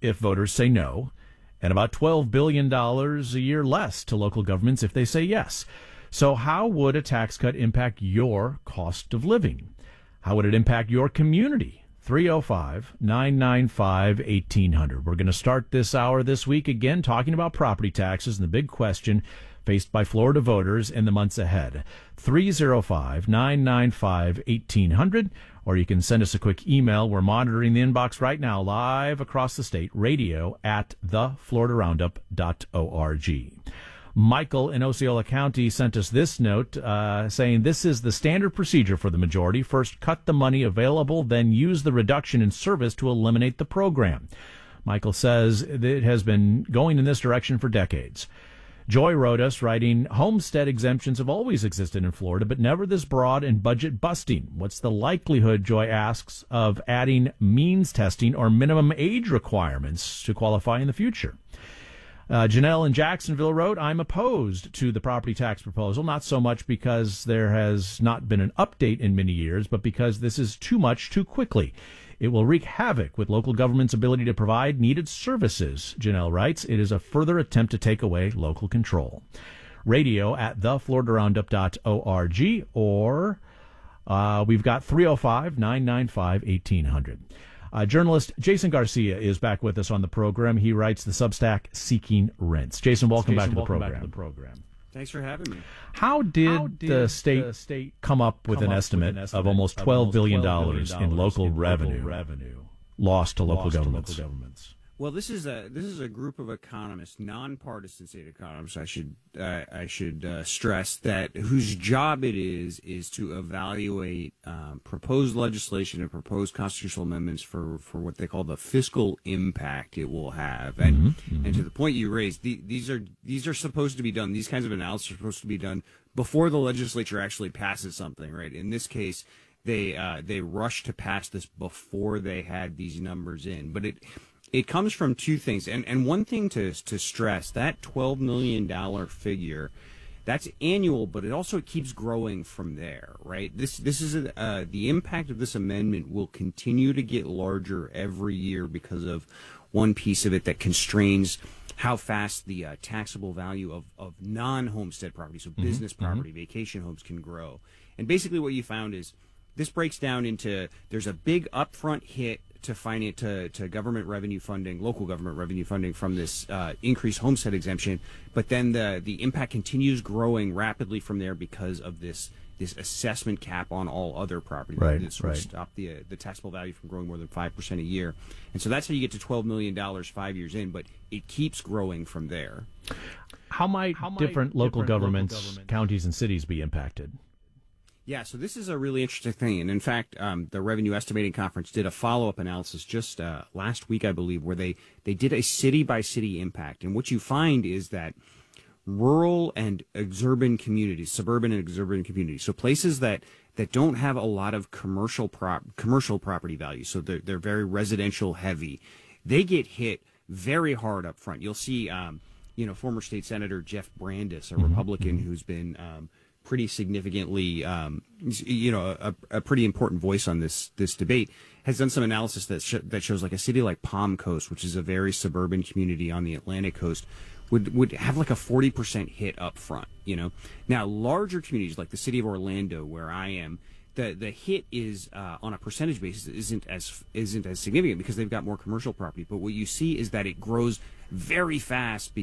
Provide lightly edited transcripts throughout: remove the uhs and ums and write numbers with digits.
if voters say no, and about $12 billion a year less to local governments if they say yes. So how would a tax cut impact your cost of living? How would it impact your community? 305-995-1800. We're going to start this hour this week again talking about property taxes and the big question faced by Florida voters in the months ahead. 305-995-1800, or you can send us a quick email. We're monitoring the inbox right now, live across the state, radio@thefloridaroundup.org. Michael in Osceola County sent us this note saying this is the standard procedure for the majority. First, cut the money available, then use the reduction in service to eliminate the program. Michael says it has been going in this direction for decades. Joy wrote us, writing, homestead exemptions have always existed in Florida, but never this broad and budget busting. What's the likelihood, Joy asks, of adding means testing or minimum age requirements to qualify in the future? Janelle in Jacksonville wrote, I'm opposed to the property tax proposal, not so much because there has not been an update in many years, but because this is too much too quickly. It will wreak havoc with local government's ability to provide needed services, Janelle writes. It is a further attempt to take away local control. Radio@thefloridaroundup.org, or we've got 305-995-1800. Journalist Jason Garcia is back with us on the program. He writes the Substack Seeking Rents. Jason, welcome back to the program. Thanks for having me. How did the state come up with an estimate of almost $12 billion in local revenue lost to local governments? Well, this is a group of economists, nonpartisan state economists. I should stress that whose job it is to evaluate proposed legislation and proposed constitutional amendments for what they call the fiscal impact it will have. And and to the point you raised, these are supposed to be done. These kinds of analysis are supposed to be done before the legislature actually passes something. Right? In this case, they rushed to pass this before they had these numbers in, but it comes from two things. And one thing to stress, that $12 million figure, that's annual, but it also keeps growing from there, right? This is the impact of this amendment will continue to get larger every year because of one piece of it that constrains how fast the taxable value of non-homestead property, so business property, vacation homes, can grow. And basically what you found is this breaks down into, there's a big upfront hit to government revenue funding, local government revenue funding from this increased homestead exemption, but then the impact continues growing rapidly from there because of this assessment cap on all other property. Right. Stop the taxable value from growing more than 5% a year. And so that's how you get to $12 million 5 years in, but it keeps growing from there. How might different local governments, counties and cities be impacted? Yeah, so this is a really interesting thing. And in fact, the Revenue Estimating Conference did a follow-up analysis just last week, I believe, where they did a city-by-city impact. And what you find is that rural and suburban and exurban communities, so places that don't have a lot of commercial property value, so they're very residential heavy, they get hit very hard up front. You'll see, former State Senator Jeff Brandes, a Republican who's been pretty significantly, a pretty important voice on this debate, has done some analysis that shows like a city like Palm Coast, which is a very suburban community on the Atlantic coast, would have like a 40% hit up front. Now larger communities like the city of Orlando, where I am, the hit is on a percentage basis isn't as significant because they've got more commercial property. But what you see is that it grows very fast.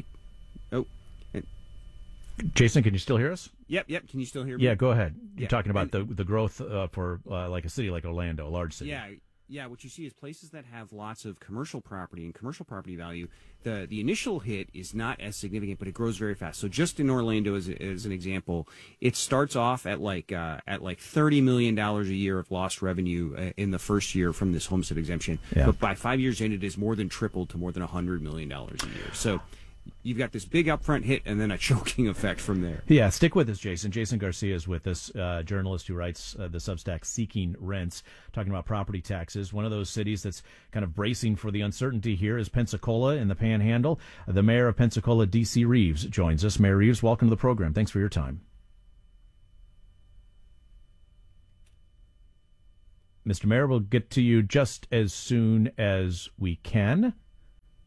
Jason, can you still hear us? Yep. Can you still hear me? Yeah, go ahead. You're talking about the growth for like a city like Orlando, a large city. Yeah. What you see is places that have lots of commercial property and commercial property value. The initial hit is not as significant, but it grows very fast. So just in Orlando, as an example, it starts off at like $30 million a year of lost revenue in the first year from this homestead exemption. Yeah. But by 5 years in, it is more than tripled to more than $100 million a year. So you've got this big upfront hit and then a choking effect from there. Yeah, stick with us, Jason. Jason Garcia is with us, journalist who writes the Substack Seeking Rents, talking about property taxes. One of those cities that's kind of bracing for the uncertainty here is Pensacola in the Panhandle. The mayor of Pensacola, D.C. Reeves, joins us. Mayor Reeves, welcome to the program. Thanks for your time. Mr. Mayor, we'll get to you just as soon as we can.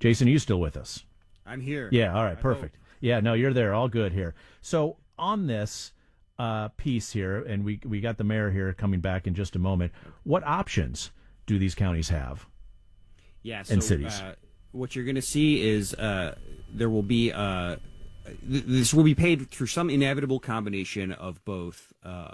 Jason, are you still with us? I'm here. Yeah, all right, perfect. Yeah, no, you're there. All good here. So on this piece here, and we got the mayor here coming back in just a moment, what options do these counties have? Yeah, and cities? What you're going to see is there will be this will be paid through some inevitable combination of both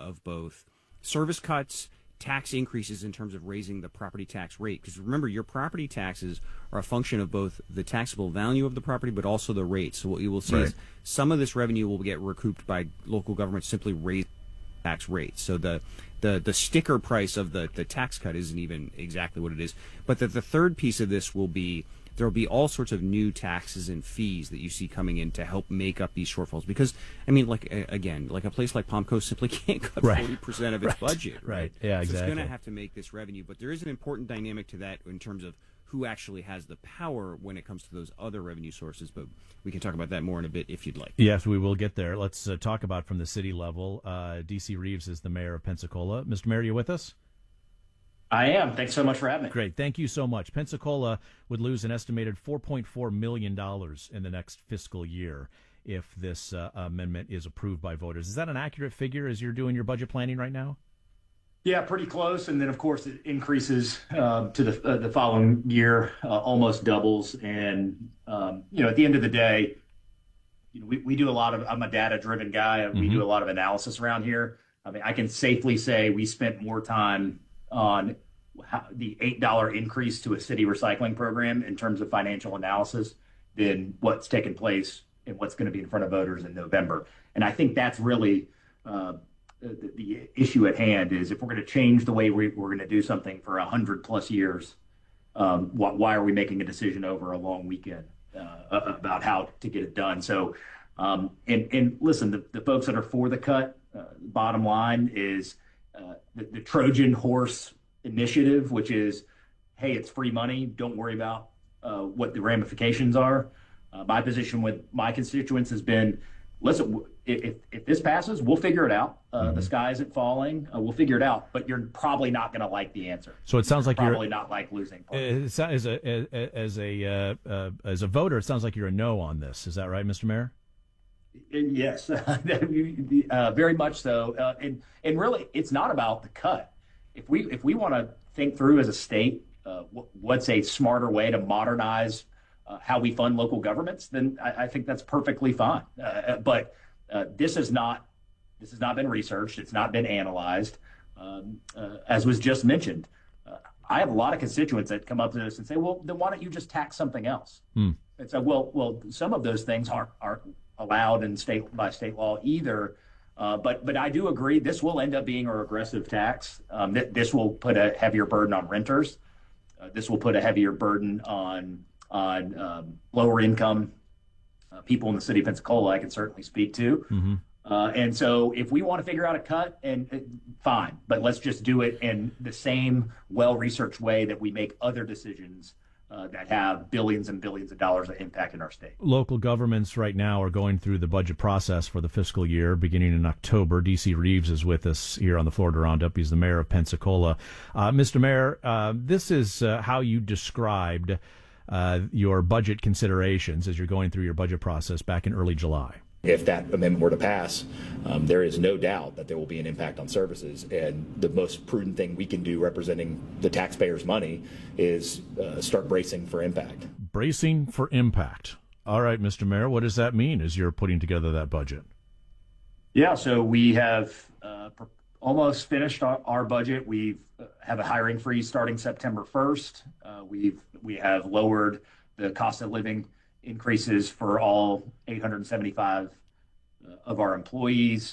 service cuts, tax increases in terms of raising the property tax rate. Because remember, your property taxes are a function of both the taxable value of the property, but also the rate. So what you will see is some of this revenue will get recouped by local governments simply raise tax rates. So the sticker price of the tax cut isn't even exactly what it is. But the third piece of this will be there will be all sorts of new taxes and fees that you see coming in to help make up these shortfalls. Because, I mean, like a place like Palm Coast simply can't cut 40% of its budget. Right. Yeah, so exactly. It's going to have to make this revenue. But there is an important dynamic to that in terms of who actually has the power when it comes to those other revenue sources. But we can talk about that more in a bit if you'd like. Yes, we will get there. Let's talk about from the city level. D.C. Reeves is the mayor of Pensacola. Mr. Mayor, are you with us? I am. Thanks so much for having me. Great. Thank you so much. Pensacola would lose an estimated $4.4 million in the next fiscal year if this amendment is approved by voters. Is that an accurate figure as you're doing your budget planning right now? Yeah, pretty close. And then, of course, it increases to the following year, almost doubles. And, at the end of the day, we do a lot of, I'm a data-driven guy, and we do a lot of analysis around here. I mean, I can safely say we spent more time on the $8 increase to a city recycling program in terms of financial analysis than what's taken place and what's going to be in front of voters in November. And I think that's really the issue at hand is if we're going to change the way we're going to do something for 100+ years, why are we making a decision over a long weekend about how to get it done? So, and listen, the folks that are for the cut, bottom line is the Trojan horse initiative, which is, hey, it's free money. Don't worry about what the ramifications are. My position with my constituents has been, listen, if this passes, we'll figure it out. The sky isn't falling. We'll figure it out. But you're probably not going to like the answer. So it sounds like you're probably not like losing. As a voter, it sounds like you're a no on this. Is that right, Mr. Mayor? Yes, very much so. And really, it's not about the cut. If we want to think through as a state, what's a smarter way to modernize how we fund local governments, then I think that's perfectly fine. But this has not been researched. It's not been analyzed. As was just mentioned, I have a lot of constituents that come up to us and say, well, then why don't you just tax something else? And so, well, some of those things aren't allowed in by state law either. But I do agree this will end up being a regressive tax. This will put a heavier burden on renters. This will put a heavier burden on lower income people in the city of Pensacola. I can certainly speak to. And so if we want to figure out a cut, fine, but let's just do it in the same well-researched way that we make other decisions that have billions and billions of dollars of impact in our state. Local governments right now are going through the budget process for the fiscal year beginning in October. D.C. Reeves is with us here on the Florida Roundup. He's the mayor of Pensacola. Mr. Mayor, this is how you described your budget considerations as you're going through your budget process back in early July. If that amendment were to pass, there is no doubt that there will be an impact on services. And the most prudent thing we can do representing the taxpayers' money is start bracing for impact. Bracing for impact. All right, Mr. Mayor, what does that mean as you're putting together that budget? Yeah, so we have almost finished our budget. We have a hiring freeze starting September 1st. We have lowered the cost of living increases for all 875 of our employees.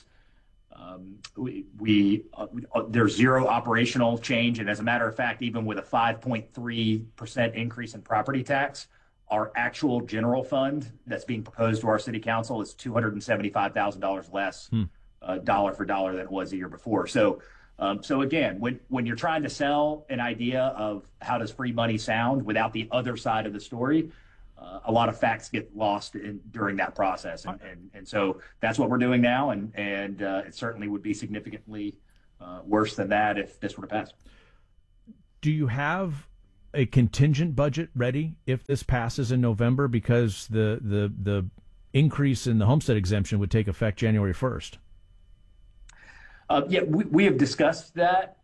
There's zero operational change. And as a matter of fact, even with a 5.3% increase in property tax, our actual general fund that's being proposed to our city council is $275,000 less dollar for dollar than it was the year before. So again, when you're trying to sell an idea of how does free money sound without the other side of the story, a lot of facts get lost during that process. And so that's what we're doing now. And it certainly would be significantly worse than that if this were to pass. Do you have a contingent budget ready if this passes in November, because the increase in the homestead exemption would take effect January 1st? Yeah, we have discussed that.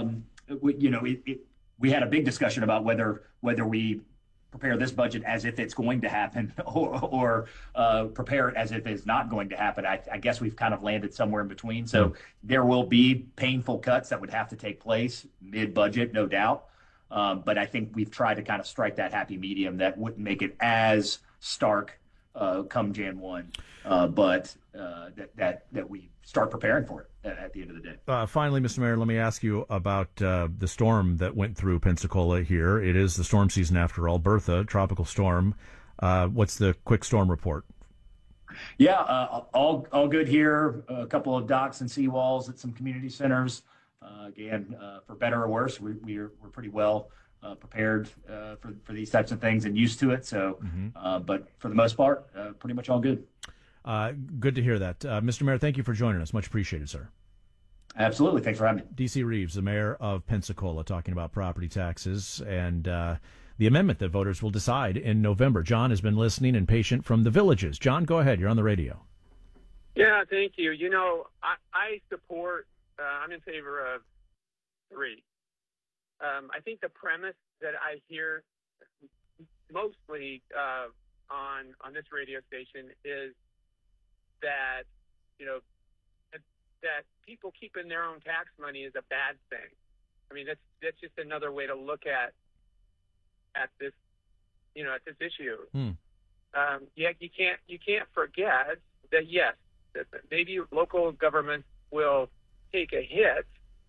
We had a big discussion about whether we prepare this budget as if it's going to happen or prepare it as if it's not going to happen. I guess we've kind of landed somewhere in between. So there will be painful cuts that would have to take place mid-budget, no doubt. But I think we've tried to kind of strike that happy medium that wouldn't make it as stark come Jan 1, but that we start preparing for it at the end of the day. Finally, Mr. Mayor, let me ask you about the storm that went through Pensacola here. It is the storm season after all. Bertha, tropical storm. What's the quick storm report? Yeah, all good here. A couple of docks and seawalls at some community centers. Again, for better or worse, we're pretty well prepared for these types of things and used to it. So, but for the most part, pretty much all good. Good to hear that. Mr. Mayor, thank you for joining us. Much appreciated, sir. Absolutely. Thanks for having me. D.C. Reeves, the mayor of Pensacola, talking about property taxes and the amendment that voters will decide in November. John has been listening and patient from the Villages. John, go ahead. You're on the radio. Yeah, thank you. You know, I support, I'm in favor of 3. I think the premise that I hear mostly on this radio station is that, you know, that people keeping their own tax money is a bad thing. I mean, that's just another way to look at this, you know, at this issue. Yeah, you can't forget that, yes, that maybe local governments will take a hit.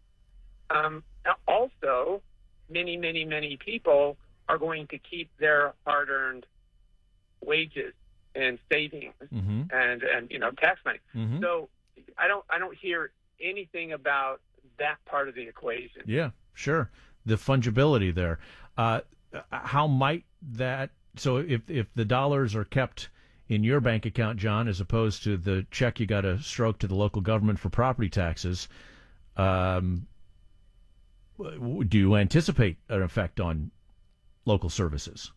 Also, many people are going to keep their hard-earned wages and savings and you know, tax money. So I don't hear anything about that part of the equation. Yeah, sure. The fungibility there. How might that? So if the dollars are kept in your bank account, John, as opposed to the check you got to stroke to the local government for property taxes, do you anticipate an effect on local services?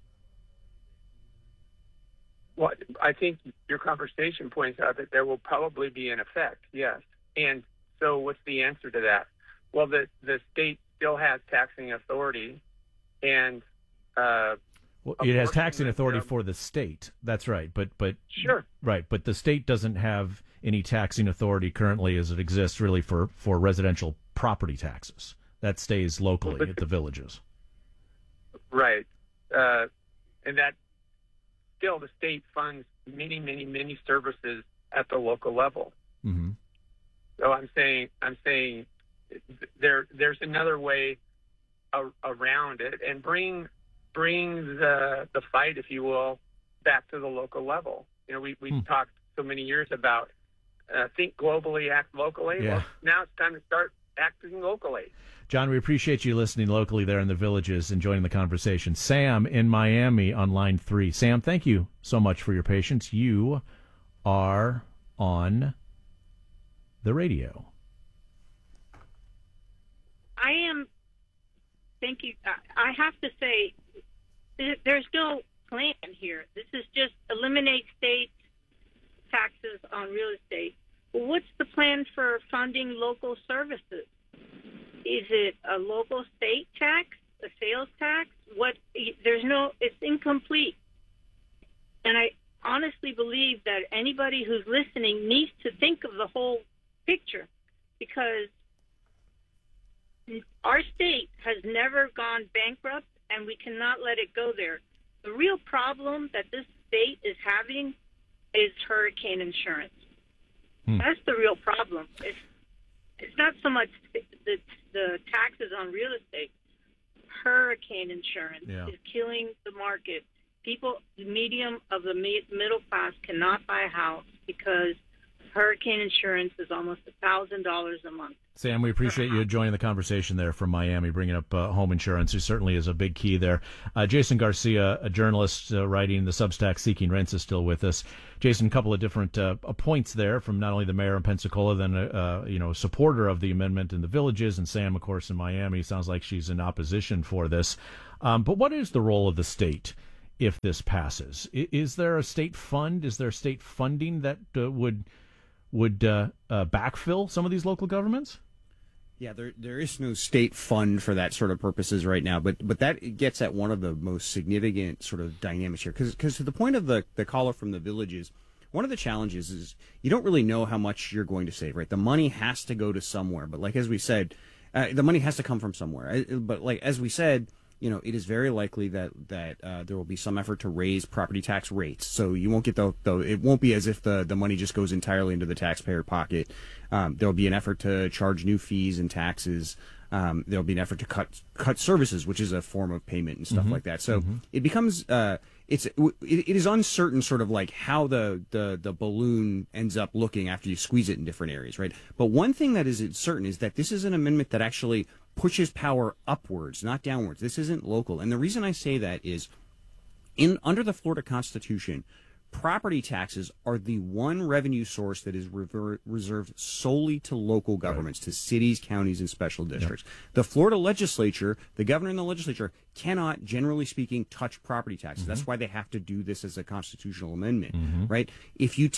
Well, I think your conversation points out that there will probably be an effect, yes. And so what's the answer to that? Well, the state still has taxing authority, and it has taxing authority for the state. That's right, but sure, right. But the state doesn't have any taxing authority currently as it exists, really, for residential property taxes. That stays locally at the Villages. Right, and that still the state funds many services at the local level. So I'm saying there's another way around it, and bring the fight, if you will, back to the local level. You know, we've talked so many years about think globally, act locally. Yeah. Well, now it's time to start acting locally. John, we appreciate you listening locally there in the Villages and joining the conversation. Sam in Miami on line 3. Sam, thank you so much for your patience. You are on the radio. I am. Thank you. I have to say, there's no plan here. This is just eliminate state taxes on real estate. Well, what's the plan for funding local services? Is it a local state tax, a sales tax? It's incomplete. And I honestly believe that anybody who's listening needs to think of the whole picture, because our state has never gone bankrupt, and we cannot let it go there. The real problem that this state is having is hurricane insurance. That's the real problem. It's not so much the taxes on real estate. Hurricane insurance is killing the market. People, the medium of the middle class, cannot buy a house because hurricane insurance is almost $1,000 a month. Sam, we appreciate you joining the conversation there from Miami, bringing up home insurance. It certainly is a big key there. Jason Garcia, a journalist writing the Substack Seeking Rents, is still with us. Jason, a couple of different points there from not only the mayor of Pensacola, then a supporter of the amendment in the Villages, and Sam, of course, in Miami. Sounds like she's in opposition for this. But what is the role of the state if this passes? Is there a state fund? Is there state funding that would backfill some of these local governments? Yeah, there is no state fund for that sort of purposes right now, but that gets at one of the most significant sort of dynamics here, because to the point of the caller from the Villages, one of the challenges is you don't really know how much you're going to save, right? The money has to go to somewhere, but like as we said, the money has to come from somewhere. But like as we said, it is very likely that there will be some effort to raise property tax rates. So you won't get it won't be as if the money just goes entirely into the taxpayer pocket. There'll be an effort to charge new fees and taxes. There'll be an effort to cut services, which is a form of payment and stuff like that. So it becomes it is uncertain, sort of like how the balloon ends up looking after you squeeze it in different areas, right? But one thing that is certain is that this is an amendment that actually pushes power upwards, not downwards. This isn't local, and the reason I say that is, under the Florida Constitution, property taxes are the one revenue source that is reserved solely to local governments, to cities, counties, and special districts. Yep. The Florida legislature, the governor and the legislature, cannot, generally speaking, touch property taxes. That's why they have to do this as a constitutional amendment, right? If you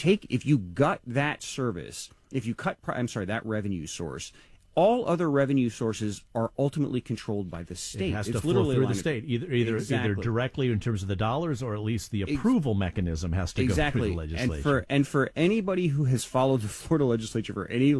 gut that service, if you cut, that revenue source, all other revenue sources are ultimately controlled by the state. It has to flow through the state, either directly in terms of the dollars, or at least the approval mechanism has to go through the legislature. And for anybody who has followed the Florida legislature for any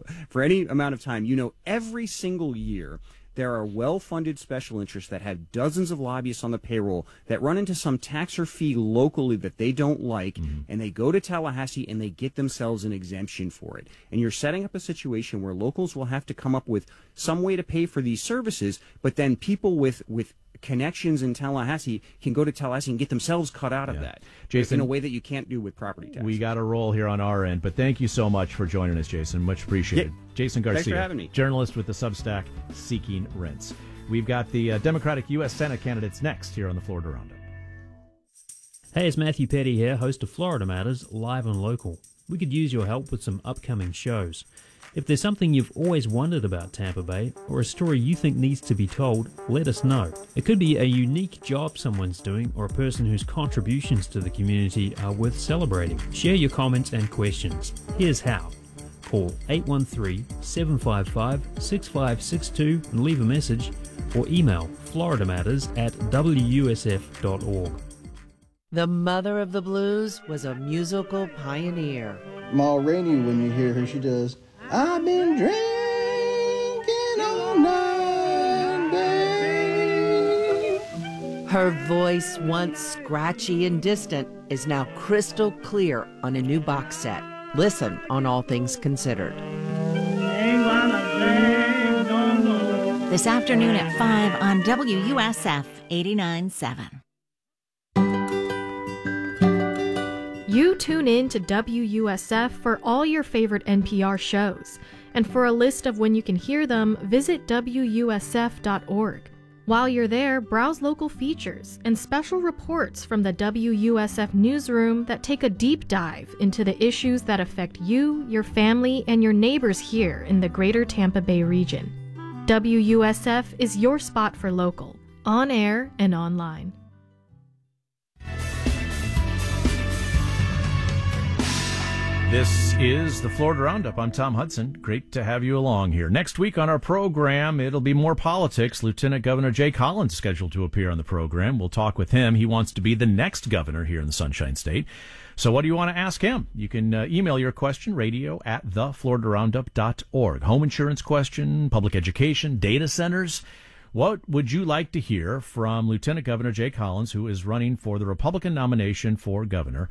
amount of time, every single year there are well-funded special interests that have dozens of lobbyists on the payroll that run into some tax or fee locally that they don't like, and they go to Tallahassee and they get themselves an exemption for it. And you're setting up a situation where locals will have to come up with some way to pay for these services, but then people with connections in Tallahassee can go to Tallahassee and get themselves cut out of that, Jason, in a way that you can't do with property tax. We got a roll here on our end, but thank you so much for joining us, Jason. Much appreciated. Jason Garcia, thanks for having me. Journalist with the Substack Seeking Rents. We've got the Democratic U.S. Senate candidates next here on the Florida Roundup. Hey, it's Matthew Petty here, host of Florida Matters, live and local. We could use your help with some upcoming shows. If there's something you've always wondered about Tampa Bay, or a story you think needs to be told, let us know. It could be a unique job someone's doing, or a person whose contributions to the community are worth celebrating. Share your comments and questions. Here's how. Call 813-755-6562 and leave a message, or email floridamatters@wusf.org. The mother of the blues was a musical pioneer. Ma Rainey, when you hear her, she does, "I've been drinking all night, babe." Her voice, once scratchy and distant, is now crystal clear on a new box set. Listen on All Things Considered. This afternoon at 5 on WUSF 89.7. You tune in to WUSF for all your favorite NPR shows. And for a list of when you can hear them, visit WUSF.org. While you're there, browse local features and special reports from the WUSF newsroom that take a deep dive into the issues that affect you, your family, and your neighbors here in the greater Tampa Bay region. WUSF is your spot for local, on air and online. This is the Florida Roundup. I'm Tom Hudson. Great to have you along here. Next week on our program, it'll be more politics. Lieutenant Governor Jay Collins is scheduled to appear on the program. We'll talk with him. He wants to be the next governor here in the Sunshine State. So what do you want to ask him? You can email your question, radio@thefloridaroundup.org. Home insurance question, public education, data centers. What would you like to hear from Lieutenant Governor Jay Collins, who is running for the Republican nomination for governor?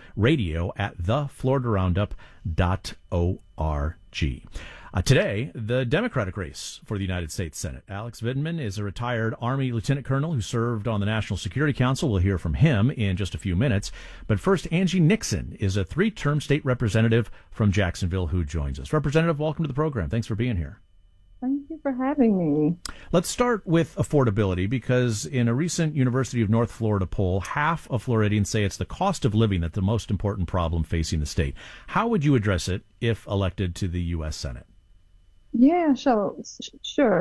radio@thefloridaroundup.org. Today, the Democratic race for the United States Senate. Alex Vidman is a retired Army lieutenant colonel who served on the National Security Council. We'll hear from him in just a few minutes. But first, Angie Nixon is a 3-term state representative from Jacksonville who joins us. Representative, welcome to the program. Thanks for being here. Thank you for having me. Let's start with affordability, because in a recent University of North Florida poll, half of Floridians say it's the cost of living that's the most important problem facing the state. How would you address it if elected to the U.S. Senate? Yeah, sure.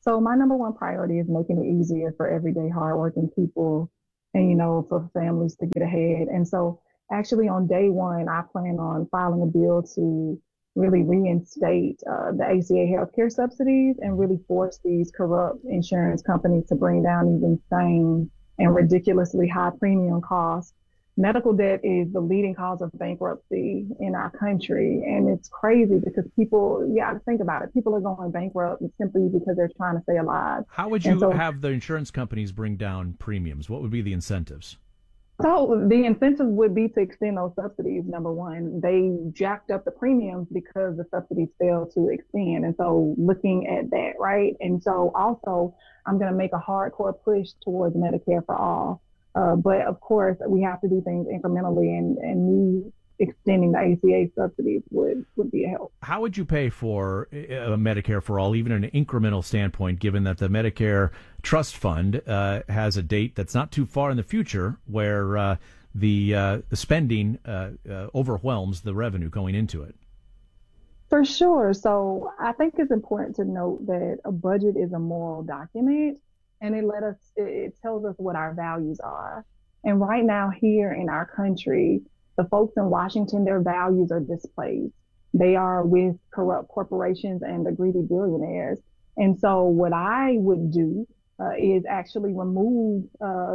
So my number one priority is making it easier for everyday hardworking people and, for families to get ahead. And so actually on day one, I plan on filing a bill to really reinstate the ACA healthcare subsidies and really force these corrupt insurance companies to bring down these insane and ridiculously high premium costs. Medical debt is the leading cause of bankruptcy in our country. And it's crazy because people, think about it. People are going bankrupt simply because they're trying to stay alive. How would you have the insurance companies bring down premiums? What would be the incentives? So the incentive would be to extend those subsidies, number one. They jacked up the premiums because the subsidies failed to extend. And so looking at that, right? And so also, I'm going to make a hardcore push towards Medicare for all. But of course, we have to do things incrementally, and me extending the ACA subsidies would be a help. How would you pay for Medicare for all, even in an incremental standpoint, given that the Medicare Trust Fund has a date that's not too far in the future where the spending overwhelms the revenue going into it? For sure. So I think it's important to note that a budget is a moral document. And it tells us what our values are. And right now here in our country, the folks in Washington, their values are displaced. They are with corrupt corporations and the greedy billionaires. And so what I would do is actually remove,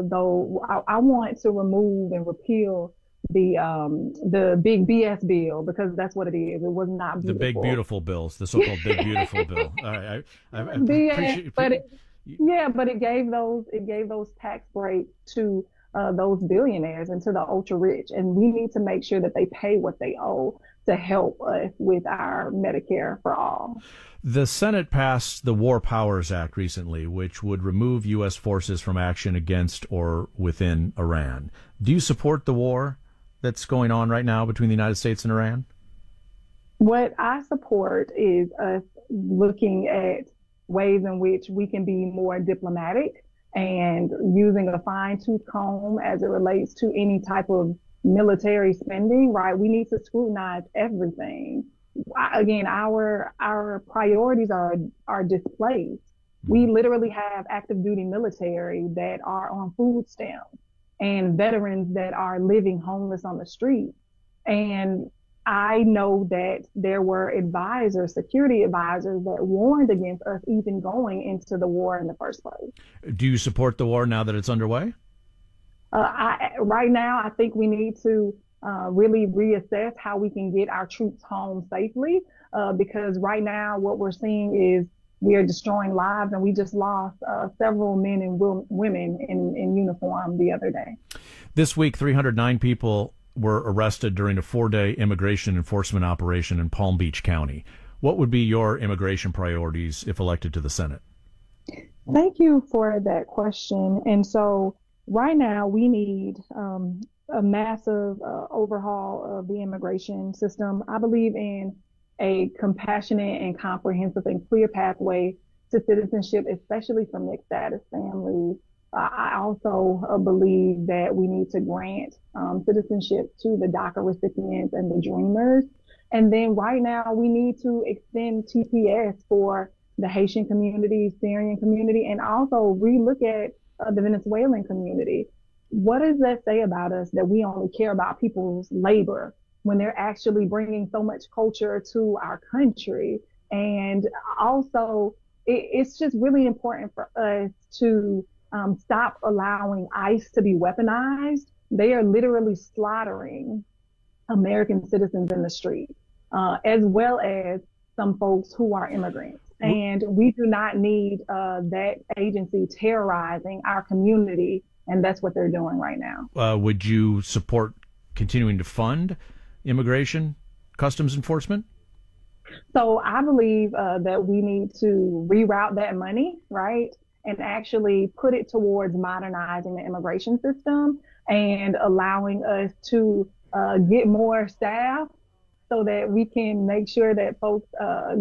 I want to remove and repeal the big BS bill, because that's what it is. It was not beautiful. The big beautiful bills, the so-called big beautiful bill. All right, I appreciate. But it gave those tax breaks to those billionaires and to the ultra rich, and we need to make sure that they pay what they owe to help us with our Medicare for all. The Senate passed the War Powers Act recently, which would remove U.S. forces from action against or within Iran. Do you support the war that's going on right now between the United States and Iran? What I support is us looking at ways in which we can be more diplomatic and using a fine-tooth comb as it relates to any type of military spending, right? We need to scrutinize everything. Again, our priorities are displaced. We literally have active duty military that are on food stamps and veterans that are living homeless on the street. And I know that there were security advisors that warned against us even going into the war in the first place. Do you support the war now that it's underway? Right now, I think we need to really reassess how we can get our troops home safely, because right now what we're seeing is we are destroying lives, and we just lost several men and women in uniform the other day. This week, 309 people were arrested during a 4-day immigration enforcement operation in Palm Beach County. What would be your immigration priorities if elected to the Senate? Thank you for that question. And so right now we need a massive overhaul of the immigration system. I believe in a compassionate and comprehensive and clear pathway to citizenship, especially for mixed status families. I also believe that we need to grant citizenship to the DACA recipients and the dreamers. And then right now we need to extend TPS for the Haitian community, Syrian community, and also relook at the Venezuelan community. What does that say about us that we only care about people's labor when they're actually bringing so much culture to our country? And also it's just really important for us to stop allowing ICE to be weaponized. They are literally slaughtering American citizens in the street, as well as some folks who are immigrants. And we do not need that agency terrorizing our community, and that's what they're doing right now. Would you support continuing to fund immigration customs enforcement? So I believe that we need to reroute that money, right? And actually put it towards modernizing the immigration system and allowing us to get more staff so that we can make sure that folks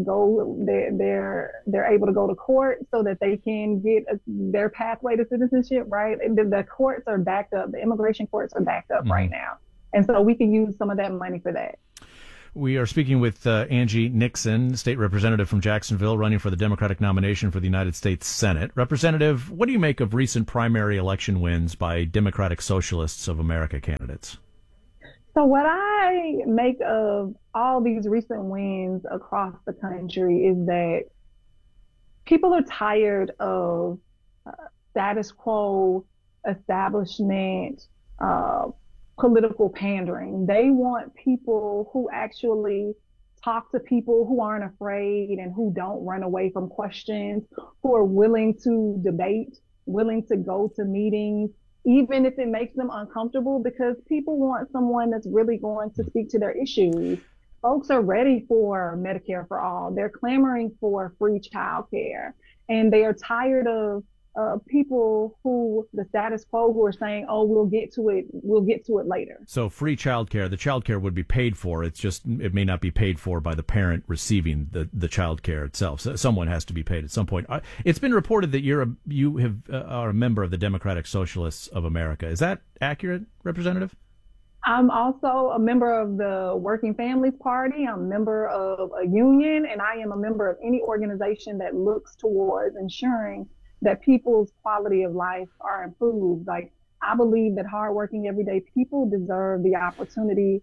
they're able to go to court so that they can get their pathway to citizenship, right? The courts are backed up. The immigration courts are backed up right now. And so we can use some of that money for that. We are speaking with Angie Nixon, state representative from Jacksonville, running for the Democratic nomination for the United States Senate. Representative, what do you make of recent primary election wins by Democratic Socialists of America candidates? So what I make of all these recent wins across the country is that people are tired of status quo, establishment, political pandering. They want people who actually talk to people, who aren't afraid and who don't run away from questions, who are willing to debate, willing to go to meetings, even if it makes them uncomfortable, because people want someone that's really going to speak to their issues. Folks are ready for Medicare for all. They're clamoring for free childcare, and they are tired of people who, the status quo, who are saying, "Oh, we'll get to it later." So free childcare, the childcare would be paid for. It's just it may not be paid for by the parent receiving the childcare itself. So someone has to be paid at some point. It's been reported that you are a member of the Democratic Socialists of America. Is that accurate, Representative? I'm also a member of the Working Families Party. I'm a member of a union, and I am a member of any organization that looks towards ensuring that people's quality of life are improved. Like, I believe that hardworking everyday people deserve the opportunity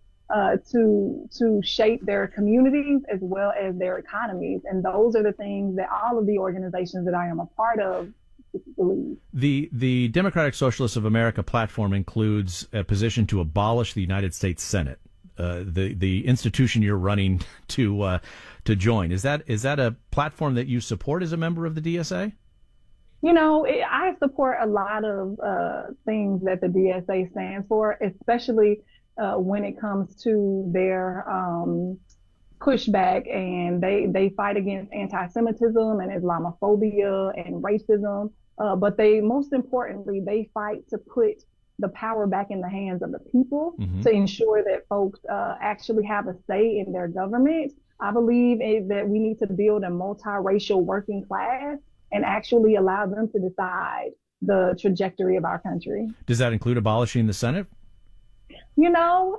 to shape their communities as well as their economies. And those are the things that all of the organizations that I am a part of believe. The Democratic Socialists of America platform includes a position to abolish the United States Senate, the institution you're running to join. Is that a platform that you support as a member of the DSA? You know, I support a lot of things that the DSA stands for, especially when it comes to their pushback, and they fight against anti-Semitism and Islamophobia and racism. But most importantly, they fight to put the power back in the hands of the people, to ensure that folks actually have a say in their government. I believe that we need to build a multiracial working class and actually allow them to decide the trajectory of our country. Does that include abolishing the Senate? You know,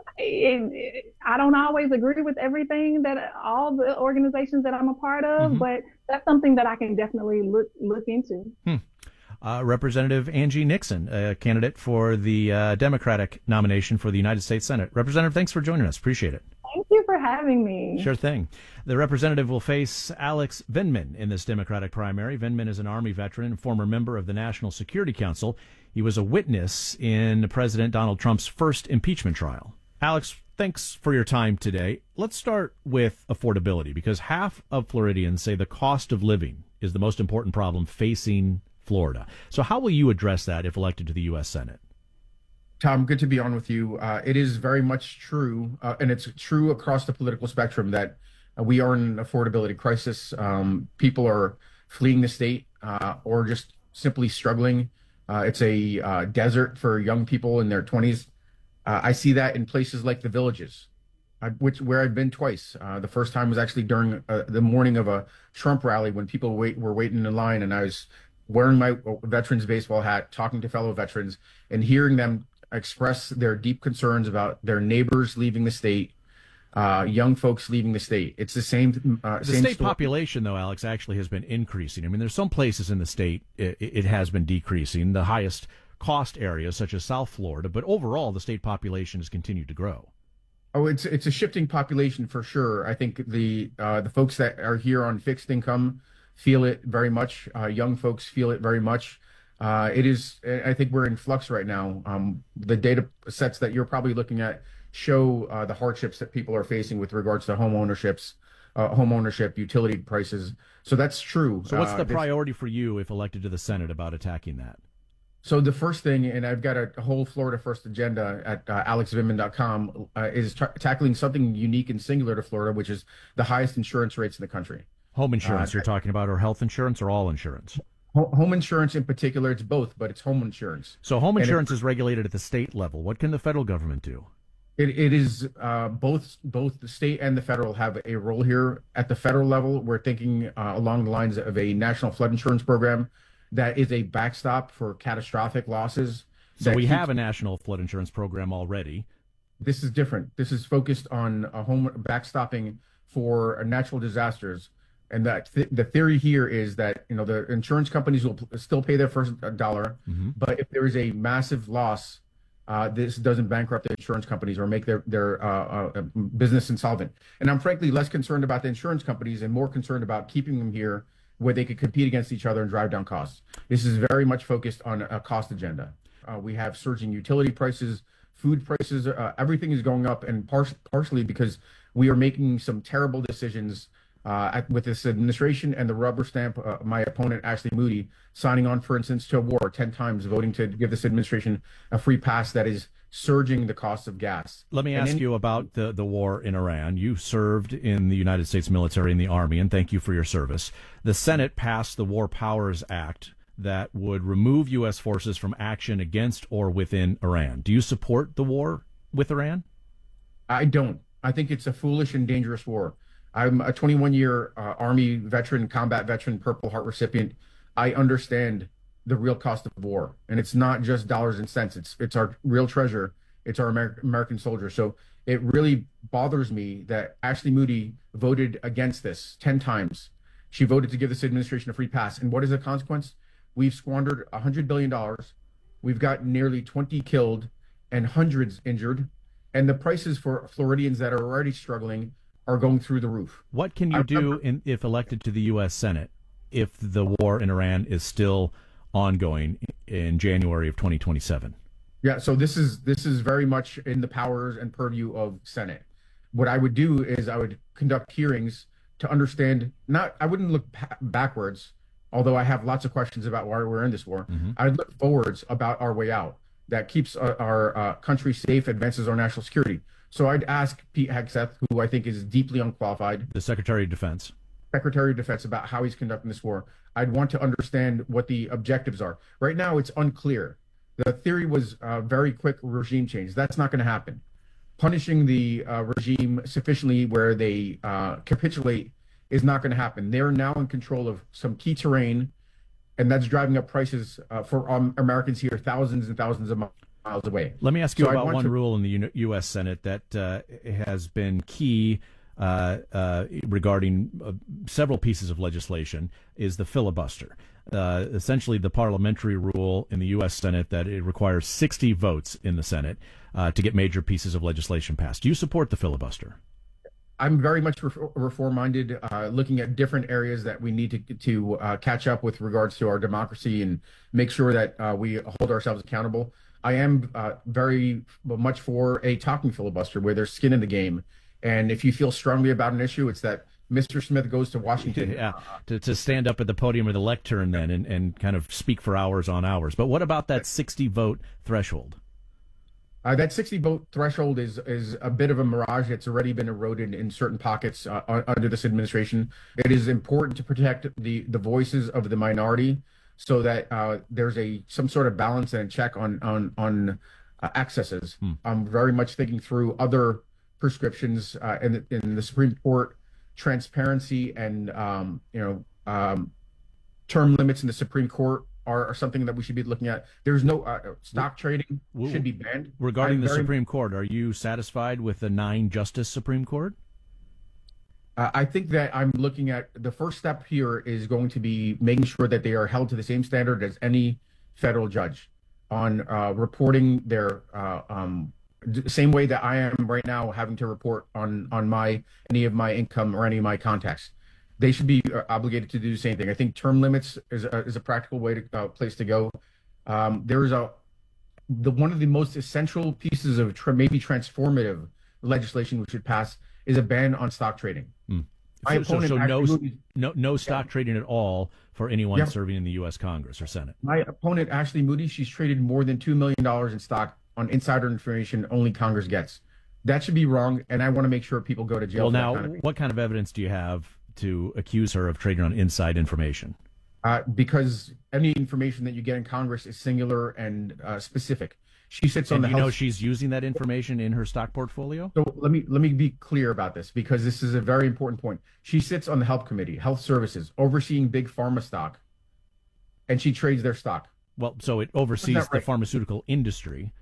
I don't always agree with everything that all the organizations that I'm a part of, but that's something that I can definitely look into. Representative Angie Nixon, a candidate for the Democratic nomination for the United States Senate. Representative, thanks for joining us. Appreciate it. Thank you for having me. Sure thing. The representative will face Alex Vindman in this Democratic primary. Vindman is an Army veteran and former member of the National Security Council. He was a witness in President Donald Trump's first impeachment trial. Alex, thanks for your time today. Let's start with affordability, because half of Floridians say the cost of living is the most important problem facing Florida. So how will you address that if elected to the U.S. Senate? Tom, good to be on with you. It is very much true, and it's true across the political spectrum, that we are in an affordability crisis. People are fleeing the state or just simply struggling. It's a desert for young people in their 20s. I see that in places like the Villages, where I've been twice. The first time was actually during the morning of a Trump rally when people were waiting in line, and I was wearing my veterans baseball hat, talking to fellow veterans, and hearing them express their deep concerns about their neighbors leaving the state, young folks leaving the state. It's the same. The state population, though, Alex, actually has been increasing. I mean, there's some places in the state it has been decreasing. The highest cost areas, such as South Florida, but overall, the state population has continued to grow. Oh, it's a shifting population for sure. I think the folks that are here on fixed income feel it very much. Young folks feel it very much. It is. I think we're in flux right now. The data sets that you're probably looking at show the hardships that people are facing with regards to home ownership, utility prices. So that's true. So what's the priority for you if elected to the Senate about attacking that? So the first thing, and I've got a whole Florida First agenda at alexvindman.com, is tackling something unique and singular to Florida, which is the highest insurance rates in the country. Home insurance you're talking about, or health insurance, or all insurance? Home insurance in particular. It's both, but it's home insurance. So home insurance is regulated at the state level. What can the federal government do? It is both the state and the federal have a role here. At the federal level, we're thinking along the lines of a national flood insurance program that is a backstop for catastrophic losses. So we have a national flood insurance program already. This is different. This is focused on a home backstopping for natural disasters. And that the theory here is that, the insurance companies will still pay their first dollar, but if there is a massive loss, this doesn't bankrupt the insurance companies or make their business insolvent. And I'm frankly less concerned about the insurance companies and more concerned about keeping them here where they could compete against each other and drive down costs. This is very much focused on a cost agenda. We have surging utility prices, food prices, everything is going up, and partially because we are making some terrible decisions with this administration and the rubber stamp, my opponent, Ashley Moody, signing on, for instance, to a war 10 times, voting to give this administration a free pass that is surging the cost of gas. Let me ask you about the war in Iran. You served in the United States military in the Army, and thank you for your service. The Senate passed the War Powers Act that would remove U.S. forces from action against or within Iran. Do you support the war with Iran? I don't. I think it's a foolish and dangerous war. I'm a 21-year Army veteran, combat veteran, Purple Heart recipient. I understand the real cost of war, and it's not just dollars and cents. It's our real treasure. It's our American soldiers. So it really bothers me that Ashley Moody voted against this 10 times. She voted to give this administration a free pass. And what is the consequence? We've squandered $100 billion. We've got nearly 20 killed and hundreds injured. And the prices for Floridians that are already struggling are going through the roof. What can you do if elected to the U.S. Senate if the war in Iran is still ongoing in January of 2027? Yeah, so this is very much in the powers and purview of Senate. What I would do is I would conduct hearings to understand, I wouldn't look backwards, although I have lots of questions about why we're in this war. I would look forwards about our way out that keeps our country safe, advances our national security. So I'd ask Pete Hegseth, who I think is deeply unqualified, the Secretary of Defense, about how he's conducting this war. I'd want to understand what the objectives are. Right now, it's unclear. The theory was very quick regime change. That's not going to happen. Punishing the regime sufficiently where they capitulate is not going to happen. They're now in control of some key terrain, and that's driving up prices for Americans here thousands and thousands of miles away. Let me ask you about one rule in the U.S. Senate that has been key regarding several pieces of legislation is the filibuster. Essentially, the parliamentary rule in the U.S. Senate that it requires 60 votes in the Senate to get major pieces of legislation passed. Do you support the filibuster? I'm very much reform-minded, looking at different areas that we need to catch up with regards to our democracy and make sure that we hold ourselves accountable. I am very much for a talking filibuster where there's skin in the game. And if you feel strongly about an issue, it's that Mr. Smith goes to Washington. Yeah, to stand up at the podium or the lectern then and kind of speak for hours on hours. But what about that 60-vote threshold? That 60-vote threshold is a bit of a mirage. It's already been eroded in certain pockets under this administration. It is important to protect the voices of the minority so that there's some sort of balance and a check on excesses. I'm very much thinking through other prescriptions in the Supreme Court, transparency and term limits in the Supreme Court are something that we should be looking at. There's no stock trading should be banned. Regarding the Supreme Court, are you satisfied with the 9-justice Supreme Court? I think that I'm looking at the first step here is going to be making sure that they are held to the same standard as any federal judge on reporting their same way that I am right now having to report on any of my income or any of my contacts. They should be obligated to do the same thing. I think term limits is a practical way to place to go. There is one of the most essential pieces of maybe transformative legislation we should pass is a ban on stock trading. No stock trading at all for anyone serving in the U.S. Congress or Senate. My opponent, Ashley Moody, she's traded more than $2 million in stock on insider information only Congress gets. That should be wrong, and I want to make sure people go to jail. Well, now, what kind of evidence do you have to accuse her of trading on inside information? Because any information that you get in Congress is singular and specific. She sits on the House. She's using that information in her stock portfolio? So let me be clear about this because this is a very important point. She sits on the Health Committee, Health Services, overseeing big pharma stock, and she trades their stock. Well, so it oversees the pharmaceutical industry,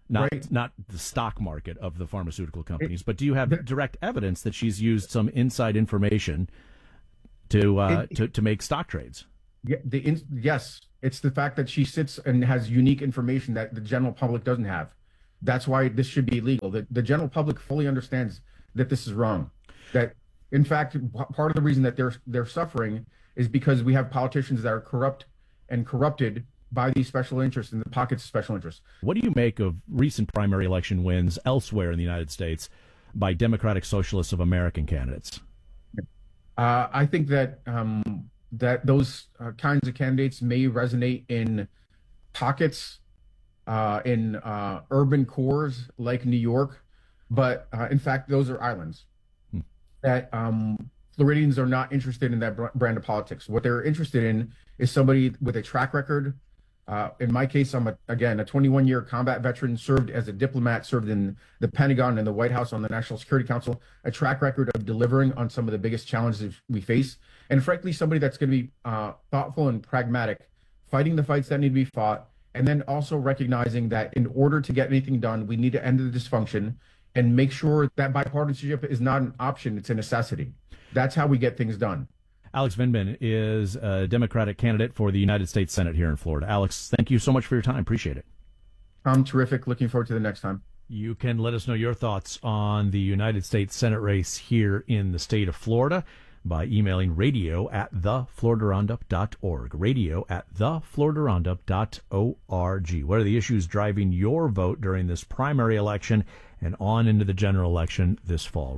not the stock market of the pharmaceutical companies, but do you have direct evidence that she's used some inside information to make stock trades? Yes, it's the fact that she sits and has unique information that the general public doesn't have. That's why this should be illegal. The general public fully understands that this is wrong. That, in fact, part of the reason that they're suffering is because we have politicians that are corrupt and corrupted by these special interests in the pockets of special interests. What do you make of recent primary election wins elsewhere in the United States by Democratic Socialists of American candidates? I think that that those kinds of candidates may resonate in pockets, in urban cores like New York, but in fact, those are islands. That Floridians are not interested in that brand of politics. What they're interested in is somebody with a track record. In my case, I'm a 21-year combat veteran, served as a diplomat, served in the Pentagon and the White House on the National Security Council, a track record of delivering on some of the biggest challenges we face. And frankly, somebody that's going to be thoughtful and pragmatic, fighting the fights that need to be fought, and then also recognizing that in order to get anything done, we need to end the dysfunction and make sure that bipartisanship is not an option, it's a necessity. That's how we get things done. Alex Vindman is a Democratic candidate for the United States Senate here in Florida. Alex, thank you so much for your time. Appreciate it. I'm terrific. Looking forward to the next time. You can let us know your thoughts on the United States Senate race here in the state of Florida by emailing radio@thefloridaroundup.org. Radio@thefloridaroundup.org. What are the issues driving your vote during this primary election and on into the general election this fall?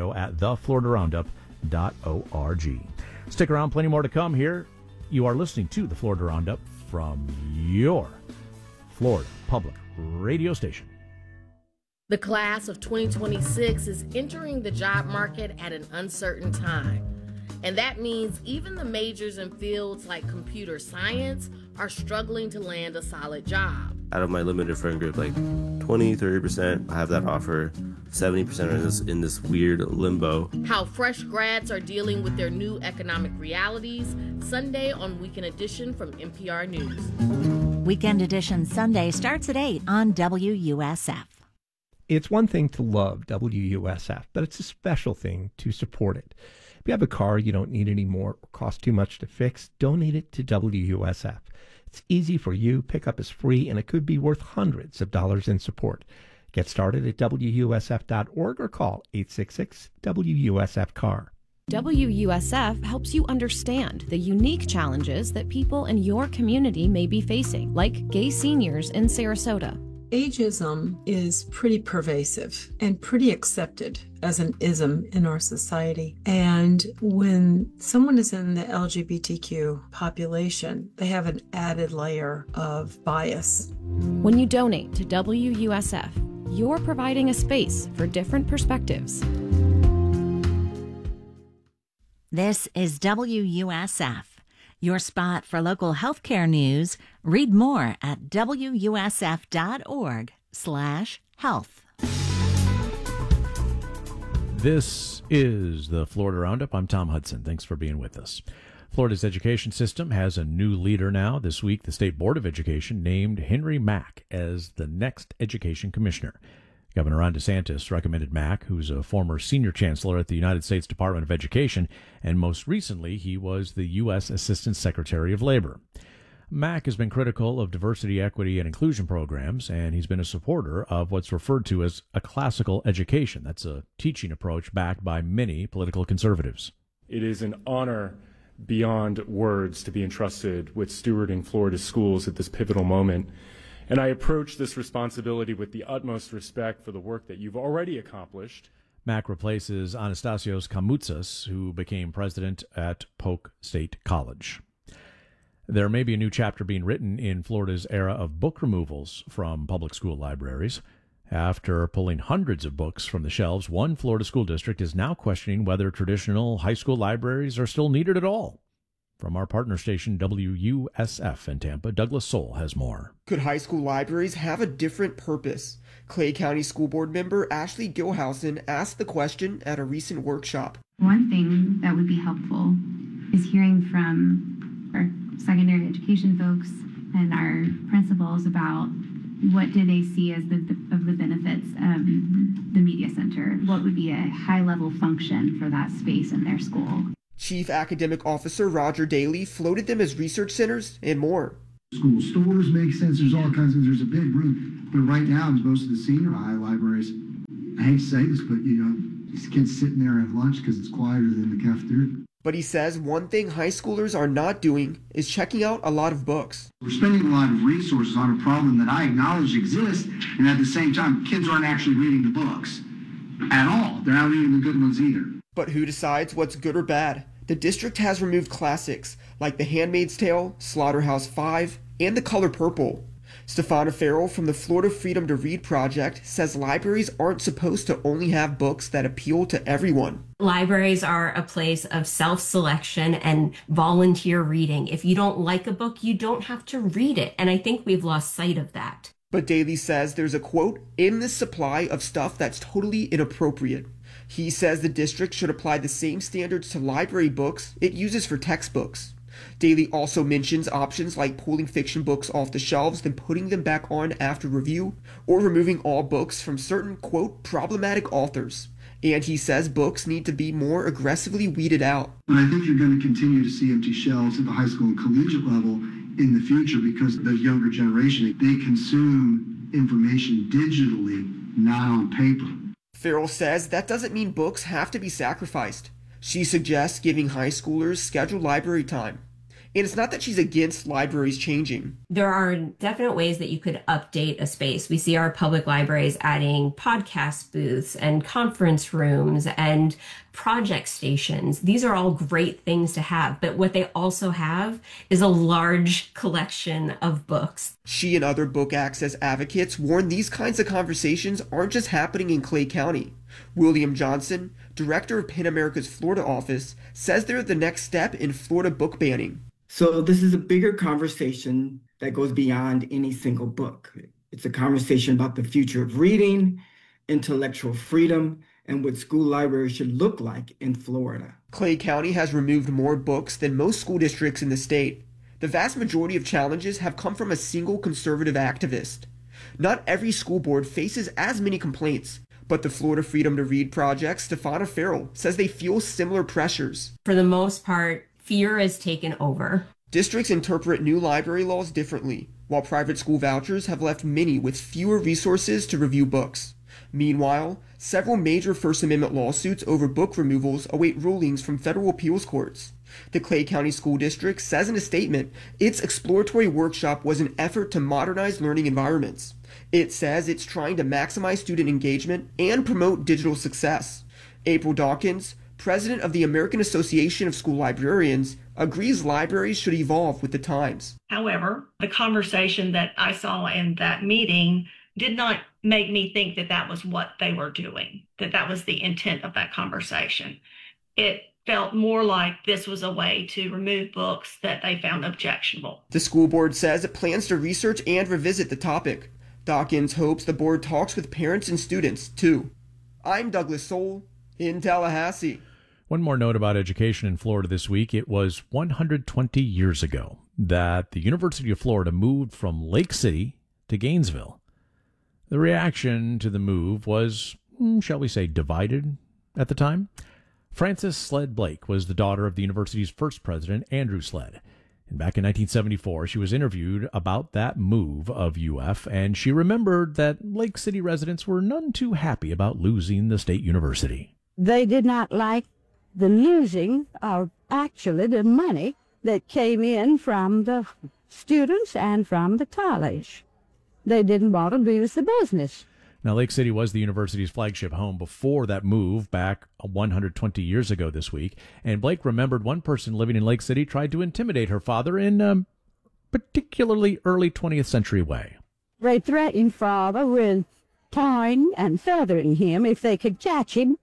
Radio@thefloridaroundup.org. Stick around, plenty more to come here. You are listening to the Florida Roundup from your Florida Public Radio station. The class of 2026 is entering the job market at an uncertain time. And that means even the majors in fields like computer science are struggling to land a solid job. Out of my limited friend group, like 20, 30% have that offer. 70% are in this weird limbo. How fresh grads are dealing with their new economic realities, Sunday on Weekend Edition from NPR News. Weekend Edition Sunday starts at 8 on WUSF. It's one thing to love WUSF, but it's a special thing to support it. If you have a car you don't need anymore or costs too much to fix, donate it to WUSF. It's easy for you, pickup is free, and it could be worth hundreds of dollars in support. Get started at WUSF.org or call 866-WUSF-CAR. WUSF helps you understand the unique challenges that people in your community may be facing, like gay seniors in Sarasota. Ageism is pretty pervasive and pretty accepted as an ism in our society. And when someone is in the LGBTQ population, they have an added layer of bias. When you donate to WUSF, you're providing a space for different perspectives. This is WUSF, your spot for local healthcare news. Read more at WUSF.org/health. This is the Florida Roundup. I'm Tom Hudson. Thanks for being with us. Florida's education system has a new leader now. This week, the State Board of Education named Henry Mack as the next education commissioner. Governor Ron DeSantis recommended Mack, who's a former senior chancellor at the United States Department of Education, and most recently he was the U.S. Assistant Secretary of Labor. Mack has been critical of diversity, equity, and inclusion programs, and he's been a supporter of what's referred to as a classical education. That's a teaching approach backed by many political conservatives. It is an honor beyond words to be entrusted with stewarding Florida's schools at this pivotal moment. And I approach this responsibility with the utmost respect for the work that you've already accomplished. Mack replaces Anastasios Kamoutsas, who became president at Polk State College. There may be a new chapter being written in Florida's era of book removals from public school libraries. After pulling hundreds of books from the shelves, one Florida school district is now questioning whether traditional high school libraries are still needed at all. From our partner station, WUSF in Tampa, Douglas Soul has more. Could high school libraries have a different purpose? Clay County School Board member Ashley Gilhousen asked the question at a recent workshop. One thing that would be helpful is hearing from our secondary education folks and our principals about what do they see as of the benefits of the media center? What would be a high-level function for that space in their school? Chief Academic Officer Roger Daly floated them as research centers and more. School stores make sense. There's all kinds of, there's a big room. But right now, most of the senior high libraries, I hate to say this, but these kids sit in there and have lunch because it's quieter than the cafeteria. But he says one thing high schoolers are not doing is checking out a lot of books. We're spending a lot of resources on a problem that I acknowledge exists, and at the same time, kids aren't actually reading the books at all. They're not reading the good ones either. But who decides what's good or bad? The district has removed classics like The Handmaid's Tale, Slaughterhouse-5, and The Color Purple. Stefana Farrell from the Florida Freedom to Read Project says libraries aren't supposed to only have books that appeal to everyone. Libraries are a place of self-selection and volunteer reading. If you don't like a book, you don't have to read it. And I think we've lost sight of that. But Daly says there's a quote, endless supply of stuff that's totally inappropriate. He says the district should apply the same standards to library books it uses for textbooks. Daly also mentions options like pulling fiction books off the shelves, then putting them back on after review, or removing all books from certain, quote, problematic authors. And he says books need to be more aggressively weeded out. And I think you're going to continue to see empty shelves at the high school and collegiate level in the future because the younger generation, they consume information digitally, not on paper. Farrell says that doesn't mean books have to be sacrificed. She suggests giving high schoolers scheduled library time. And it's not that she's against libraries changing. There are definite ways that you could update a space. We see our public libraries adding podcast booths and conference rooms and project stations. These are all great things to have, but what they also have is a large collection of books. She and other book access advocates warn these kinds of conversations aren't just happening in Clay County. William Johnson, director of PEN America's Florida office, says they're the next step in Florida book banning. So this is a bigger conversation that goes beyond any single book. It's a conversation about the future of reading, intellectual freedom, and what school libraries should look like in Florida. Clay County has removed more books than most school districts in the state. The vast majority of challenges have come from a single conservative activist. Not every school board faces as many complaints, but the Florida Freedom to Read Project, Stefana Farrell, says they feel similar pressures. For the most part, fear has taken over. Districts interpret new library laws differently, while private school vouchers have left many with fewer resources to review books. Meanwhile, several major First Amendment lawsuits over book removals await rulings from federal appeals courts. The Clay County School District says in a statement its exploratory workshop was an effort to modernize learning environments. It says it's trying to maximize student engagement and promote digital success. April Dawkins, president of the American Association of School Librarians, agrees libraries should evolve with the times. However, the conversation that I saw in that meeting did not make me think that that was what they were doing, that was the intent of that conversation. It felt more like this was a way to remove books that they found objectionable. The school board says it plans to research and revisit the topic. Dawkins hopes the board talks with parents and students, too. I'm Douglas Soul in Tallahassee. One more note about education in Florida this week. It was 120 years ago that the University of Florida moved from Lake City to Gainesville. The reaction to the move was, shall we say, divided at the time. Frances Sled Blake was the daughter of the university's first president, Andrew Sled. And back in 1974, she was interviewed about that move of UF, and she remembered that Lake City residents were none too happy about losing the state university. They did not like the losing of actually the money that came in from the students and from the college. They didn't want to lose the business. Now, Lake City was the university's flagship home before that move back 120 years ago this week. And Blake remembered one person living in Lake City tried to intimidate her father in a particularly early 20th century way. They threatened father with tying and feathering him if they could catch him.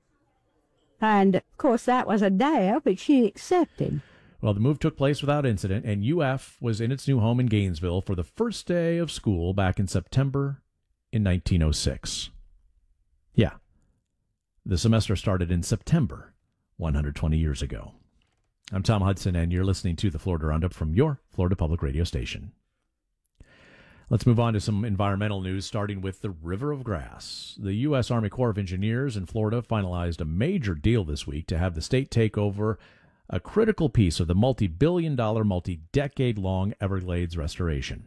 And, of course, that was a dare, but she accepted. Well, the move took place without incident, and UF was in its new home in Gainesville for the first day of school back in September in 1906. Yeah, the semester started in September 120 years ago. I'm Tom Hudson, and you're listening to the Florida Roundup from your Florida Public Radio station. Let's move on to some environmental news, starting with the River of Grass. The U.S. Army Corps of Engineers in Florida finalized a major deal this week to have the state take over a critical piece of the multi-billion-dollar, multi-decade-long Everglades restoration.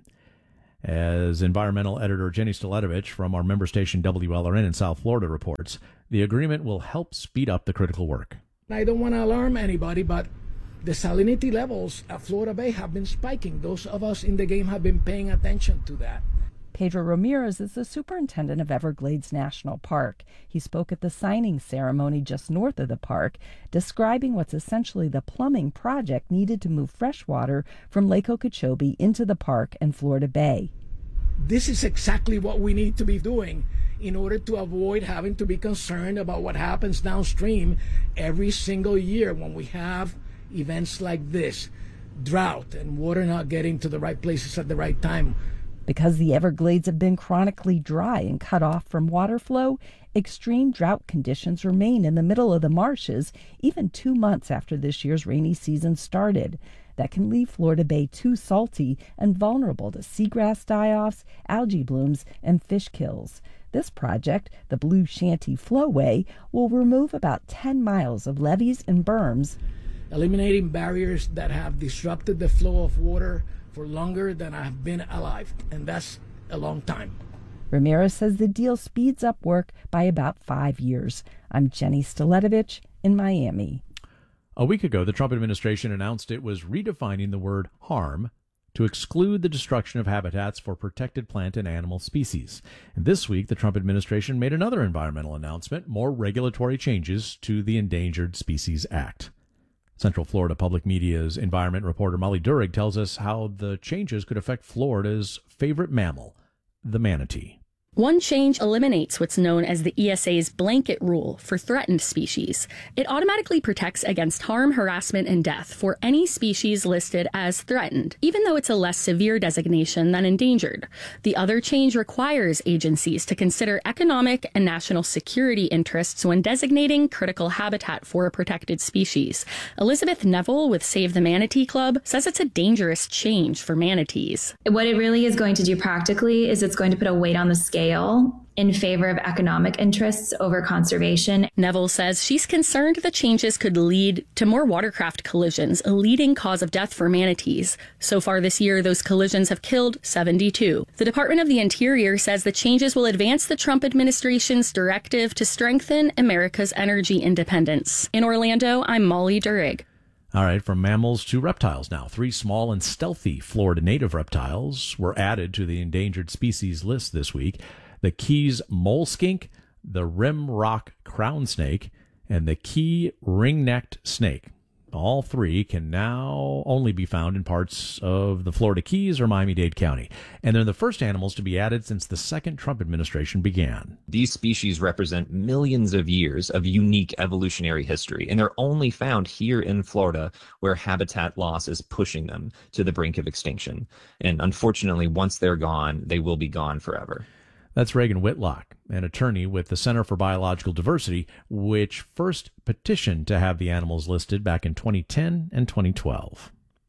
As environmental editor Jenny Staletovich from our member station WLRN in South Florida reports, the agreement will help speed up the critical work. I don't want to alarm anybody, but the salinity levels at Florida Bay have been spiking. Those of us in the game have been paying attention to that. Pedro Ramirez is the superintendent of Everglades National Park. He spoke at the signing ceremony just north of the park, describing what's essentially the plumbing project needed to move fresh water from Lake Okeechobee into the park and Florida Bay. This is exactly what we need to be doing in order to avoid having to be concerned about what happens downstream every single year when we have events like this, drought and water not getting to the right places at the right time. Because the Everglades have been chronically dry and cut off from water flow, extreme drought conditions remain in the middle of the marshes even 2 months after this year's rainy season started. That can leave Florida Bay too salty and vulnerable to seagrass die-offs, algae blooms, and fish kills. This project, the Blue Shanty Flowway, will remove about 10 miles of levees and berms, eliminating barriers that have disrupted the flow of water for longer than I've been alive, and that's a long time. Ramirez says the deal speeds up work by about 5 years. I'm Jenny Staletovich in Miami. A week ago, the Trump administration announced it was redefining the word harm to exclude the destruction of habitats for protected plant and animal species. And this week, the Trump administration made another environmental announcement, more regulatory changes to the Endangered Species Act. Central Florida Public Media's environment reporter Molly Durig tells us how the changes could affect Florida's favorite mammal, the manatee. One change eliminates what's known as the ESA's blanket rule for threatened species. It automatically protects against harm, harassment, and death for any species listed as threatened, even though it's a less severe designation than endangered. The other change requires agencies to consider economic and national security interests when designating critical habitat for a protected species. Elizabeth Neville with Save the Manatee Club says it's a dangerous change for manatees. What it really is going to do practically is it's going to put a weight on the scale in favor of economic interests over conservation. Neville says she's concerned the changes could lead to more watercraft collisions, a leading cause of death for manatees. So far this year, those collisions have killed 72. The Department of the Interior says the changes will advance the Trump administration's directive to strengthen America's energy independence. In Orlando, I'm Molly Durig. All right, from mammals to reptiles now. 3 small and stealthy Florida native reptiles were added to the endangered species list this week. The Keys mole skink, the rim rock crown snake, and the Key ring-necked snake. All 3 can now only be found in parts of the Florida Keys or Miami-Dade County. And they're the first animals to be added since the second Trump administration began. These species represent millions of years of unique evolutionary history, and they're only found here in Florida where habitat loss is pushing them to the brink of extinction. And unfortunately, once they're gone, they will be gone forever. That's Reagan Whitlock, an attorney with the Center for Biological Diversity, which first petitioned to have the animals listed back in 2010 and 2012.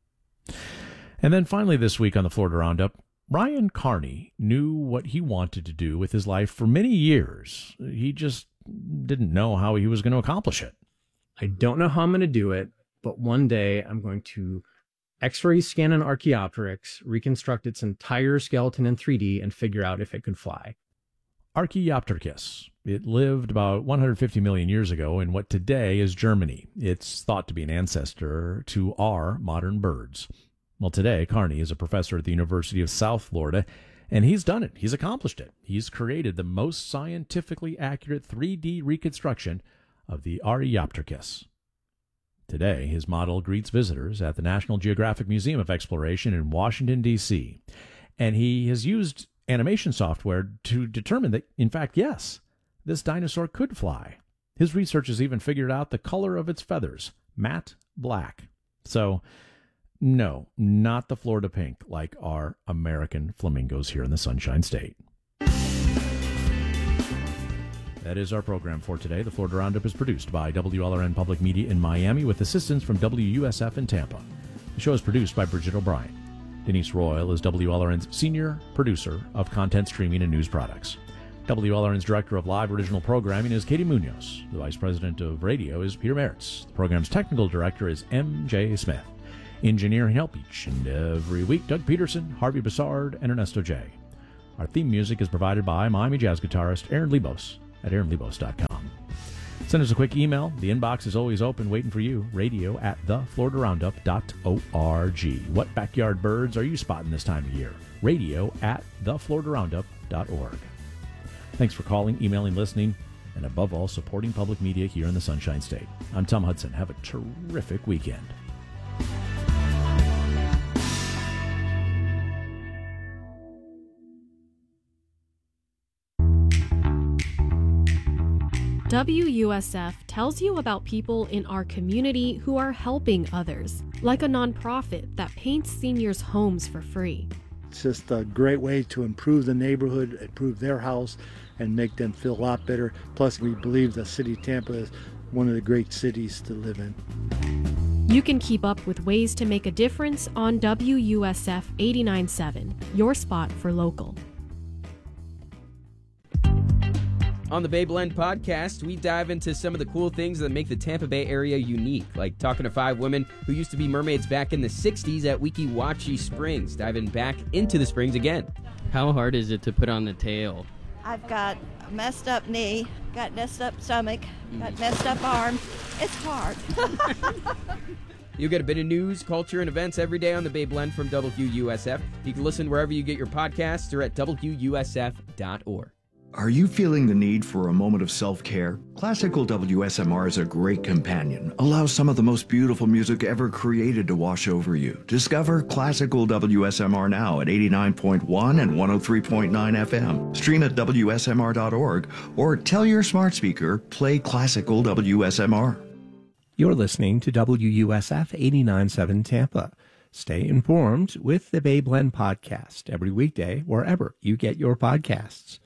And then finally this week on the Florida Roundup, Ryan Carney knew what he wanted to do with his life for many years. He just didn't know how he was going to accomplish it. I don't know how I'm going to do it, but one day I'm going to X-ray scan an Archaeopteryx, reconstruct its entire skeleton in 3D, and figure out if it could fly. Archaeopteryx. It lived about 150 million years ago in what today is Germany. It's thought to be an ancestor to our modern birds. Well, today, Carney is a professor at the University of South Florida, and he's done it. He's accomplished it. He's created the most scientifically accurate 3D reconstruction of the Archaeopteryx. Today, his model greets visitors at the National Geographic Museum of Exploration in Washington, D.C., and he has used animation software to determine that, in fact, yes, this dinosaur could fly. His research has even figured out the color of its feathers, matte black. So, no, not the Florida pink like our American flamingos here in the Sunshine State. That is our program for today. The Florida Roundup is produced by WLRN Public Media in Miami with assistance from WUSF in Tampa. The show is produced by Bridget O'Brien. Denise Royal is WLRN's senior producer of content streaming and news products. WLRN's director of live original programming is Katie Munoz. The vice president of radio is Peter Meritz. The program's technical director is M.J. Smith. Engineering help each and every week, Doug Peterson, Harvey Bassard, and Ernesto J. Our theme music is provided by Miami jazz guitarist Aaron Lebos at aaronlebos.com. Send us a quick email. The inbox is always open, waiting for you. radio@thefloridaroundup.org. What backyard birds are you spotting this time of year? radio@thefloridaroundup.org. Thanks for calling, emailing, listening, and above all, supporting public media here in the Sunshine State. I'm Tom Hudson. Have a terrific weekend. WUSF tells you about people in our community who are helping others, like a nonprofit that paints seniors' homes for free. It's just a great way to improve the neighborhood, improve their house, and make them feel a lot better. Plus, we believe the city of Tampa is one of the great cities to live in. You can keep up with ways to make a difference on WUSF 89.7, your spot for local. On the Bay Blend podcast, we dive into some of the cool things that make the Tampa Bay area unique, like talking to 5 women who used to be mermaids back in the 60s at Weeki Wachee Springs, diving back into the springs again. How hard is it to put on the tail? I've got a messed up knee, got messed up stomach, got messed up arm. It's hard. You'll get a bit of news, culture, and events every day on the Bay Blend from WUSF. You can listen wherever you get your podcasts or at WUSF.org. Are you feeling the need for a moment of self-care? Classical WSMR is a great companion. Allows some of the most beautiful music ever created to wash over you. Discover Classical WSMR now at 89.1 and 103.9 FM. Stream at WSMR.org or tell your smart speaker, play Classical WSMR. You're listening to WUSF 89.7 Tampa. Stay informed with the Bay Blend podcast every weekday wherever you get your podcasts.